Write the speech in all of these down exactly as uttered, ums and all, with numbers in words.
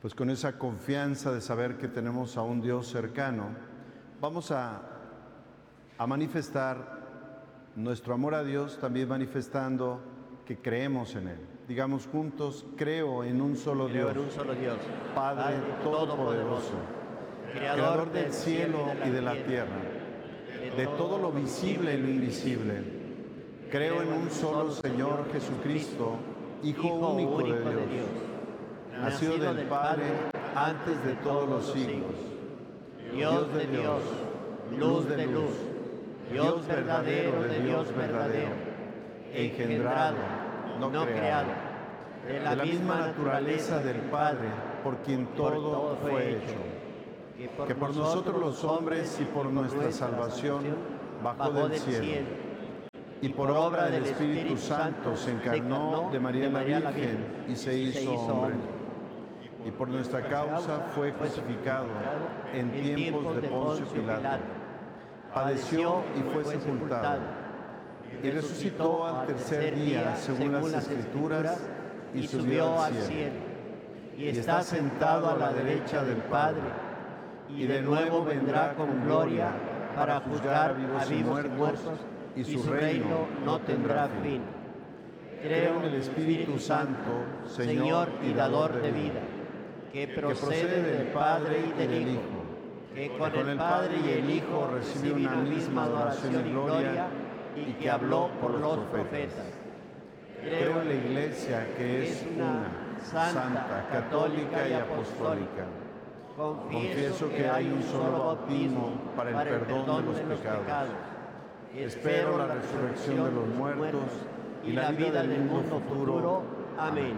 Pues con esa confianza de saber que tenemos a un Dios cercano, vamos a, a manifestar nuestro amor a Dios, también manifestando que creemos en Él. Digamos juntos: creo en un solo Creo Dios, en un solo Dios, Padre, Padre Todopoderoso, Creador del cielo y de la tierra, de todo lo visible y lo invisible. Creo en un solo Señor Jesucristo, Hijo único de Dios, nacido del Padre antes de todos los siglos, Dios de Dios, luz de luz, Dios verdadero de Dios verdadero, engendrado, no creado, de la misma naturaleza del Padre, por quien todo fue hecho, que por nosotros los hombres y por nuestra salvación bajó del cielo, y por obra del Espíritu Santo se encarnó de María la Virgen y se hizo hombre, y por nuestra causa fue crucificado en tiempos de Poncio Pilato, padeció y fue sepultado, y resucitó al tercer día según las Escrituras, y subió al cielo, y está sentado a la derecha del Padre, y de nuevo vendrá con gloria para juzgar a vivos y muertos, y su reino no tendrá fin. Creo en el Espíritu Santo, Señor y dador de vida, que procede del Padre y del Hijo, que con el Padre y el Hijo recibe una misma adoración y gloria, y que habló por los profetas. Creo en la Iglesia, que es una, santa, católica y apostólica. Confieso que hay un solo bautismo para el perdón de los pecados. Espero la resurrección de los muertos y la vida del mundo futuro. Amén.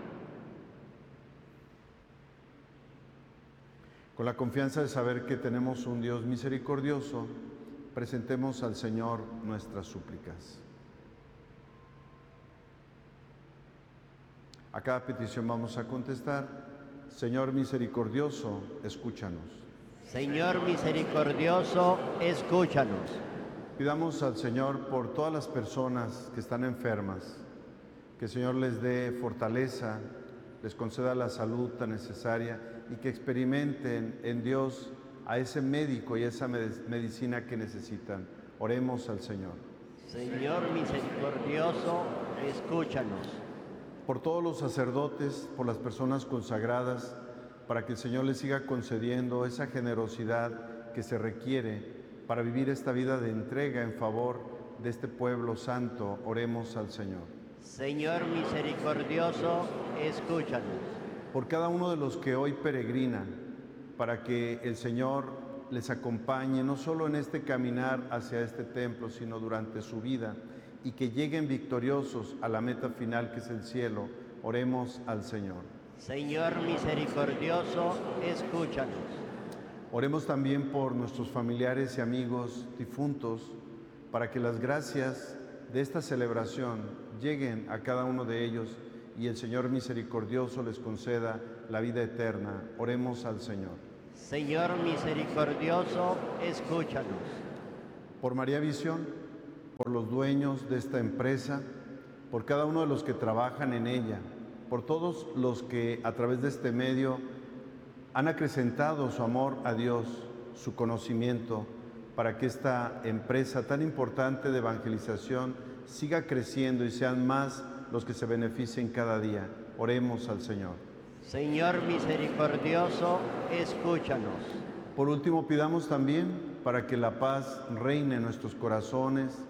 Con la confianza de saber que tenemos un Dios misericordioso, presentemos al Señor nuestras súplicas. A cada petición vamos a contestar: Señor misericordioso, escúchanos. Señor misericordioso, escúchanos. Pidamos al Señor por todas las personas que están enfermas, que el Señor les dé fortaleza, les conceda la salud tan necesaria y que experimenten en Dios a ese médico y esa medicina que necesitan. Oremos al Señor. Señor misericordioso, escúchanos. Por todos los sacerdotes, por las personas consagradas, para que el Señor les siga concediendo esa generosidad que se requiere para vivir esta vida de entrega en favor de este pueblo santo. Oremos al Señor. Señor misericordioso, escúchanos. Por cada uno de los que hoy peregrinan, para que el Señor les acompañe no solo en este caminar hacia este templo, sino durante su vida, y que lleguen victoriosos a la meta final, que es el cielo. Oremos al Señor. Señor misericordioso, escúchanos. Oremos también por nuestros familiares y amigos difuntos, para que las gracias de esta celebración lleguen a cada uno de ellos y el Señor misericordioso les conceda la vida eterna. Oremos al Señor. Señor misericordioso, escúchanos. Por María Visión, por los dueños de esta empresa, por cada uno de los que trabajan en ella, por todos los que a través de este medio han acrecentado su amor a Dios, su conocimiento, para que esta empresa tan importante de evangelización siga creciendo y sean más los que se beneficien cada día. Oremos al Señor. Señor misericordioso, escúchanos. Por último, pidamos también para que la paz reine en nuestros corazones,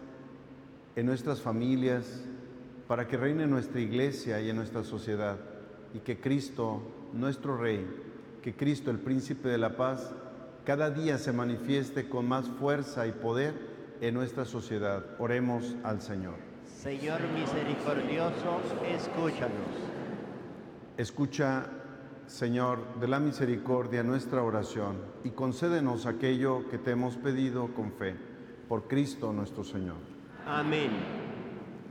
en nuestras familias, para que reine en nuestra iglesia y en nuestra sociedad, y que Cristo, nuestro Rey, que Cristo, el Príncipe de la Paz, cada día se manifieste con más fuerza y poder en nuestra sociedad. Oremos al Señor. Señor misericordioso, escúchanos. Escucha, Señor, de la misericordia nuestra oración y concédenos aquello que te hemos pedido con fe. Por Cristo nuestro Señor. Amén.